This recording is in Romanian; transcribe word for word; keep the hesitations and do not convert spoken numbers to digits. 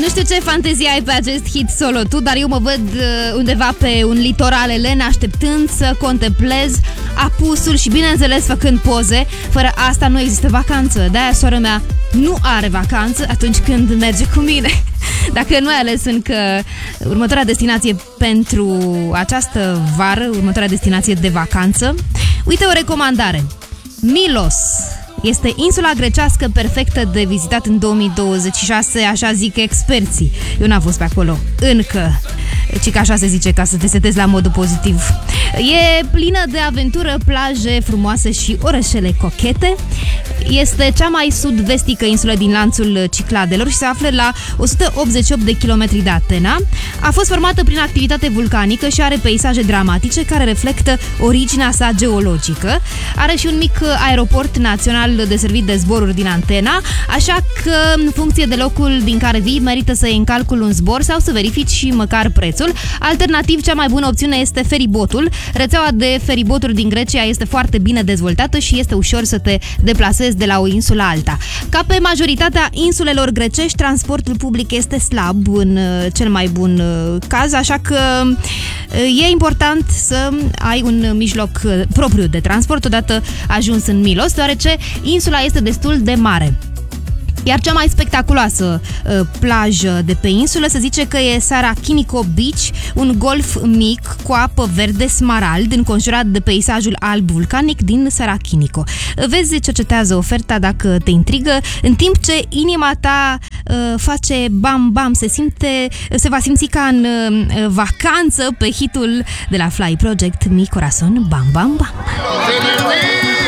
Nu știu ce fantezie ai pe acest hit solo tu, dar eu mă văd undeva pe un litoral elen, așteptând să contemplez apusul și, bineînțeles, făcând poze. Fără asta nu există vacanță. De-aia sora mea nu are vacanță atunci când merge cu mine. Dacă nu ai ales încă următoarea destinație pentru această vară, următoarea destinație de vacanță, uite o recomandare. Milos este insula grecească perfectă de vizitat în două mii douăzeci și șase, așa zic experții. Eu n-am fost pe acolo încă, ci că așa se zice, ca să te setezi la modul pozitiv. E plină de aventură, plaje frumoase și orășele cochete. Este cea mai sud-vestică insulă din lanțul Cicladelor și se află la o sută optzeci și opt de kilometri de Atena. A fost formată prin activitate vulcanică și are peisaje dramatice care reflectă originea sa geologică. Are și un mic aeroport național deservit de zboruri din Atena, așa că, în funcție de locul din care vii, merită să iei în calcul un zbor sau să verifici și măcar prețul. Alternativ, cea mai bună opțiune este feribotul. Rețeaua de feriboturi din Grecia este foarte bine dezvoltată și este ușor să te deplasezi de la o insulă alta. Ca pe majoritatea insulelor grecești, transportul public este slab în cel mai bun caz, așa că e important să ai un mijloc propriu de transport odată ajuns în Milos, deoarece insula este destul de mare. Iar cea mai spectaculoasă uh, plajă de pe insulă se zice că e Sarakinico Beach, un golf mic cu apă verde smarald înconjurat de peisajul alb vulcanic din Sarakinico. Vezi, cercetează oferta dacă te intrigă, în timp ce inima ta uh, face bam-bam, se simte, se va simți ca în uh, vacanță pe hitul de la Fly Project, Mi Corazon Bam Bam Bam.